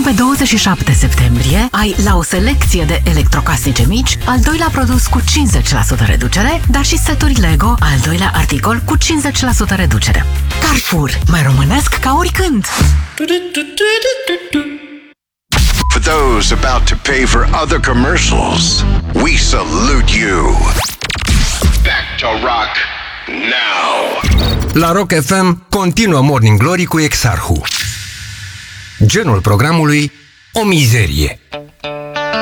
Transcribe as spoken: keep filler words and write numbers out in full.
pe douăzeci și șapte septembrie ai la o selecție de electrocasnice mici al doilea produs cu cincizeci la sută reducere, dar și seturi Lego, al doilea articol cu cincizeci la sută reducere. Carrefour, mai românesc ca oricând! For those about to pay for other commercials, we salute you. Back to rock now. La Rock F M continuă Morning Glory cu Exarhu. Genul programului: o mizerie.